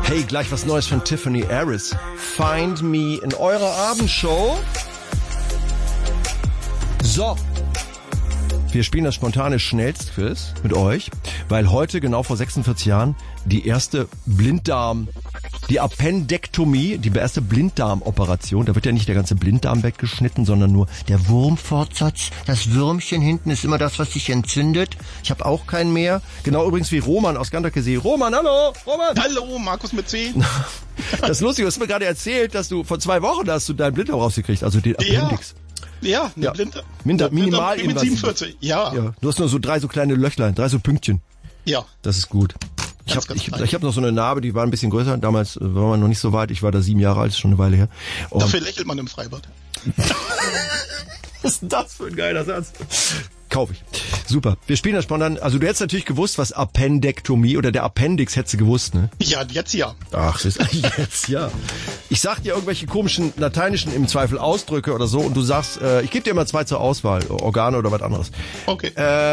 Hey, gleich was Neues von Tiffany Harris. Find Me in eurer Abendshow. So. Wir spielen das spontane Schnellstquiz mit euch, weil heute, genau vor 46 Jahren, die erste die Appendektomie, die erste Blinddarmoperation, da wird ja nicht der ganze Blinddarm weggeschnitten, sondern nur der Wurmfortsatz. Das Würmchen hinten ist immer das, was sich entzündet. Ich habe auch keinen mehr. Genau übrigens wie Roman aus Ganderkesee. Roman, hallo! Roman! Hallo, Markus mit C. Das Lustige, du hast mir gerade erzählt, dass du vor 2 Wochen hast du deinen Blinddarm rausgekriegt, also den Appendix. Ja, eine Minimalinvasiv. 47, ja. Du hast nur so 3 so kleine Löchlein, 3 so Pünktchen. Ja. Das ist gut. Ich hab noch so eine Narbe, die war ein bisschen größer. Damals war man noch nicht so weit. Ich war da 7 Jahre alt, ist schon eine Weile her. Und dafür lächelt man im Freibad. Was ist denn das für ein geiler Satz? Kauf ich. Super. Wir spielen das spontan. Also du hättest natürlich gewusst, was Appendektomie oder der Appendix hättest du gewusst, ne? Ja, jetzt ja. Ach, das ist jetzt ja. Ich sag dir irgendwelche komischen lateinischen im Zweifel Ausdrücke oder so und du sagst, ich gebe dir mal 2 zur Auswahl, Organe oder was anderes. Okay.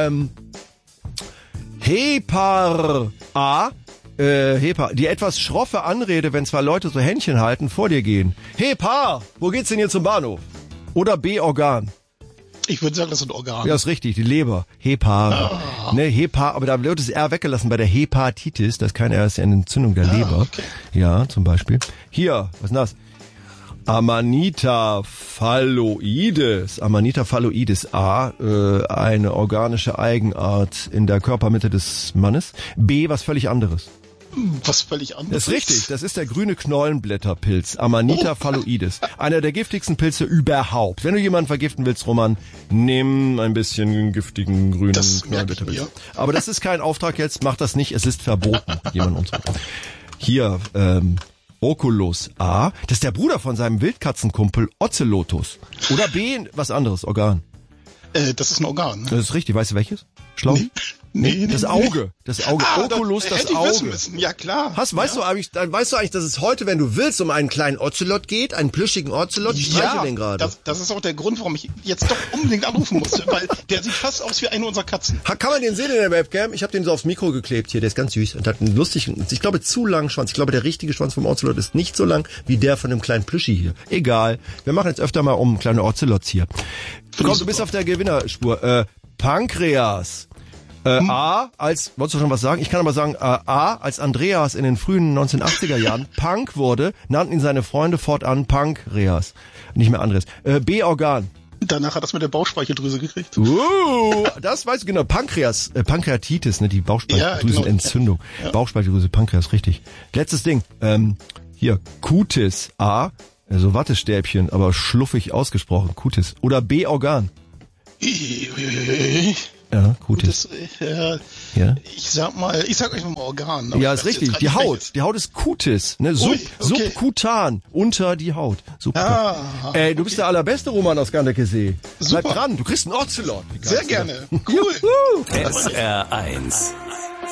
Hepar. Die etwas schroffe Anrede, wenn 2 Leute so Händchen halten, vor dir gehen. Hepar, wo geht's denn hier zum Bahnhof? Oder B, Organ. Ich würde sagen, das sind Organe. Ja, ist richtig, die Leber. Hepar. Ne, Hepar, aber da wird das R weggelassen bei der Hepatitis. Das ist keine R, das ist eine Entzündung der Leber. Okay. Ja, zum Beispiel. Hier, was ist das? Amanita phalloides. Amanita phalloides A, eine organische Eigenart in der Körpermitte des Mannes. B, was völlig anderes. Was völlig anderes. Das ist richtig, das ist der grüne Knollenblätterpilz, Amanita phalloides. Einer der giftigsten Pilze überhaupt. Wenn du jemanden vergiften willst, Roman, nimm ein bisschen giftigen grünen Knollenblätterpilz. Aber das ist kein Auftrag jetzt, mach das nicht, es ist verboten, jemand umzubringen. Hier, Oculus A, das ist der Bruder von seinem Wildkatzenkumpel Ocelotus. Oder B, was anderes, Organ. Das ist ein Organ. Ne? Das ist richtig, weißt du welches? Schlau? Nee, das Auge. Oculus, das hätte Auge. Ich wissen müssen. Ja, klar. Weißt du eigentlich, dass es heute, wenn du willst, um einen kleinen Ocelot geht, einen plüschigen Ocelot, ich streiche den gerade. Das ist auch der Grund, warum ich jetzt doch unbedingt anrufen musste, weil der sieht fast aus wie eine unserer Katzen. Kann man den sehen in der Webcam? Ich habe den so aufs Mikro geklebt hier, der ist ganz süß und hat einen lustigen, ich glaube, zu langen Schwanz. Ich glaube, der richtige Schwanz vom Ocelot ist nicht so lang wie der von dem kleinen Plüschi hier. Egal. Wir machen jetzt öfter mal kleine Ocelots hier. Komm, du bist auf der Gewinnerspur. Pankreas. A als, wolltest du schon was sagen? Ich kann aber sagen, A als Andreas in den frühen 1980er Jahren Punk wurde, nannten ihn seine Freunde fortan Pankreas. Nicht mehr Andreas. B Organ. Danach hat das mit der Bauchspeicheldrüse gekriegt. Das weißt du genau. Pankreatitis, ne, die Bauchspeicheldrüsenentzündung. Ja, genau. Bauchspeicheldrüse, Pankreas, richtig. Letztes Ding. Hier, Cutis. A, also Wattestäbchen, aber schluffig ausgesprochen. Cutis. Oder B Organ. Ja, Cutis. Ja. Ich sag euch mal Organ. Ja, ist richtig. Die Haut ist Cutis, ne? Subkutan, unter die Haut. Subkutan. Du bist der allerbeste Roman aus Ganderkesee. Bleib dran, du kriegst einen Ocelot. Sehr gerne. Cool. SR1